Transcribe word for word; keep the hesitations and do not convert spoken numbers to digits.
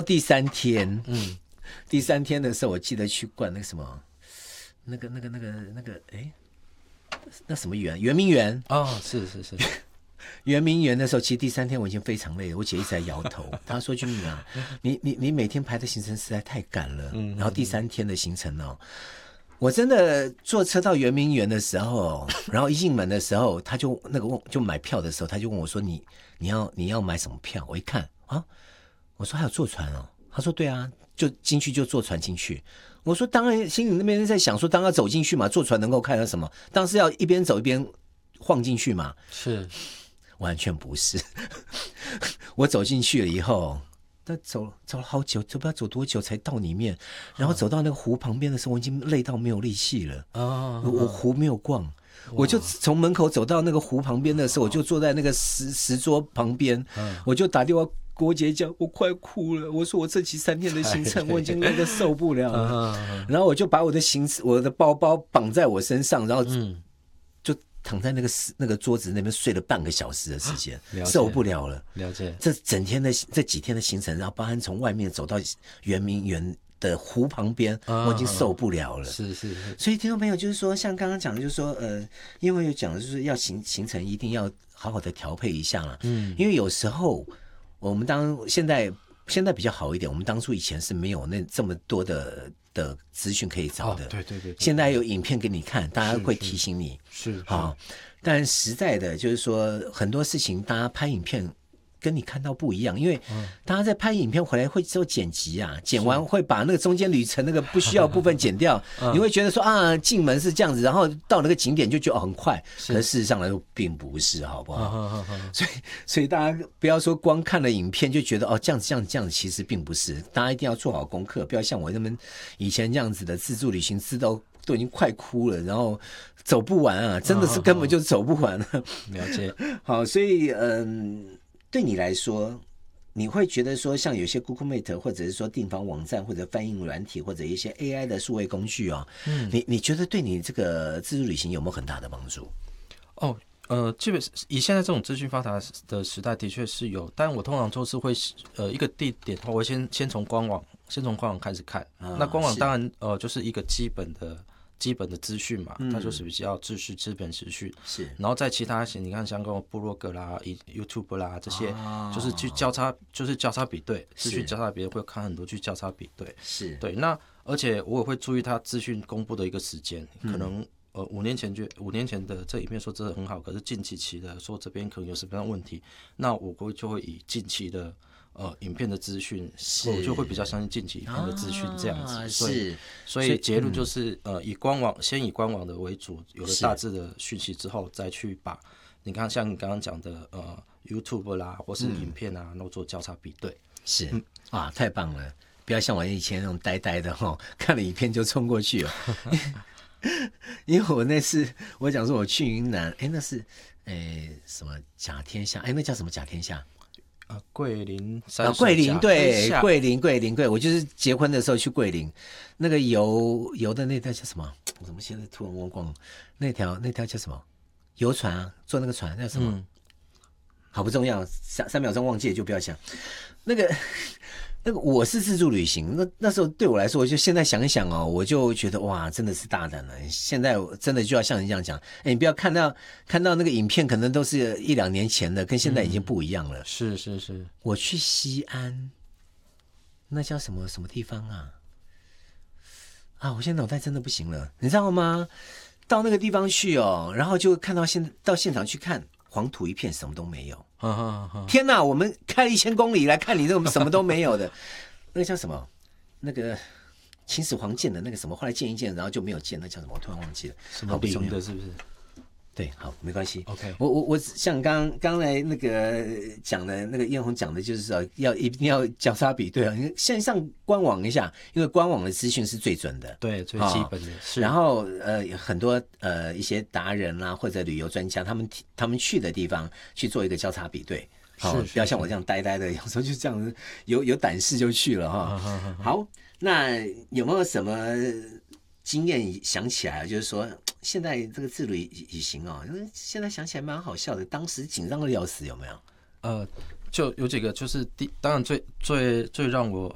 第三天，嗯，第三天的时候，我记得去逛那个什么，那个那个那个那个，哎，那什么园？圆明园哦，是是是。 圆明园的时候，其实第三天我已经非常累了，我姐一直在摇头，她说：“君明啊，你你你每天排的行程实在太赶了。”嗯，然后第三天的行程哦，我真的坐车到圆明园的时候，然后一进门的时候，他就那个就买票的时候，他就问我说：“你你要你要买什么票？”我一看啊，我说还有坐船哦，他说对啊，就进去就坐船进去。我说当然，心里那边在想说，当然要走进去嘛，坐船能够看到什么？当然是要一边走一边晃进去嘛。 是。 完全不是，我走进去了以后，但走走了好久，就不知道走多久才到里面。然后走到那个湖旁边的时候，我已经累到没有力气了。哦，我湖没有逛，我就从门口走到那个湖旁边的时候，我就坐在那个石石桌旁边，我就打电话跟我姐讲，我快哭了。我说我这期三天的行程，我已经累得受不了了。然后我就把我的行我的包包绑在我身上，然后嗯。躺在那个那个桌子那边睡了半个小时的时间，受不了了。 了解。 这整天的这几天的行程，然后包含从外面走到圆明园的湖旁边，啊、我已经受不了了。 是是是。 所以听众朋友就是说，像刚刚讲的，就是说，呃，因为有讲的就是要行行程一定要好好的调配一下啦。嗯，因为有时候我们当现在现在比较好一点，我们当初以前是没有那这么多的。的资讯可以找的， 哦、对, 对, 对, 对， 现在有影片给你看，大家会提醒你， 是, 是, 是啊。但实在的，就是说很多事情，大家拍影片跟你看到不一样，因为大家在拍影片回来会做剪辑啊，剪完会把那个中间旅程那个不需要的部分剪掉，你会觉得说啊，进门是这样子，然后到那个景点就觉得、哦、很快，可是事实上来说并不是，好不好？所以，所以大家不要说光看了影片就觉得哦这样子这样子这样子，其实并不是，大家一定要做好功课，不要像我那么以前这样子的自助旅行，知道都已经快哭了，然后走不完啊，真的是根本就走不完了。 了解。 好，所以嗯。对你来说，你会觉得说，像有些 Google Map 或者是说订房网站或者翻译软体或者一些 A I 的数位工具哦，嗯，你你觉得对你这个自助旅行有没有很大的帮助？ 哦，呃，基本以现在这种资讯发达的时代，的确是有，但我通常都是会呃一个地点的话，我会先先从官网先从官网开始看，啊、那官网当然呃就是一个基本的。基本的资讯嘛，它就是比较知识基本资讯，是，然后在其他些你看像跟部落格啦、YouTube 啦这些，哦、就是去交叉，就是交叉比对，资讯交叉比对会看很多去交叉比对， 是对。那而且我也会注意它资讯公布的一个时间，可能、嗯、呃五年前就五年前的这影片说这很好，可是近期期的说这边可能有什么样的问题，那我会就会以近期的。呃，影片的资讯，我就会比较相信近期影片的资讯这样子，啊、所以所以结论就是，嗯、呃，以官网先以官网的为主，有了大致的讯息之后，再去把你看像你刚刚讲的呃 YouTube 啦，或是影片啊，然后做交叉比对。 是、嗯、啊，太棒了！不要像我以前那种呆呆的哈，看了影片就冲过去了。因为我那次我讲说我去云南，哎，那是哎什么甲天下？哎，那叫什么甲天下？ 啊，桂林山啊，桂林对，桂林桂林桂，我就是结婚的时候去桂林，那个游游的那条叫什么？我怎么现在突然忘光了？那条那条叫什么？游船啊，坐那个船叫什么？嗯、好不重要，三三秒钟忘记了就不要想。那个那个我是自助旅行，那那时候对我来说，我就现在想一想哦，我就觉得哇，真的是大胆了。现在真的就要像你这样讲，哎，你不要看到看到那个影片，可能都是一两年前的，跟现在已经不一样了。 嗯、是是是， 我去西安，那叫什么什么地方啊？啊，我现在脑袋真的不行了，你知道吗？到那个地方去哦，然后就看到现到现场去看，黄土一片，什么都没有。 呵呵呵天哪！我们开了一千公里来看你这种什么都没有的，那个叫什么？那个秦始皇建的那个什么，后来建一建，然后就没有建，那叫什么？我突然忘记了。 什么陵的，是不是？ 对，好，没关系。 OK， 我我我像刚刚才那个讲的，那个燕红讲的就是说，要一定要交叉比对啊。你线上官网一下，因为官网的资讯是最准的， 对，最基本的。哦、是。 然后呃，很多呃一些达人啊或者旅游专家，他们他们去的地方去做一个交叉比对，好、哦，不要像我这样呆呆的，有时候就这样有有胆识就去了哈。哦、好，那有没有什么经验想起来？就是说。现在这个自助旅行哦，现在想起来蛮好笑的，当时紧张的要死，有没有？ 呃，就有几个，就是第当然最最最让我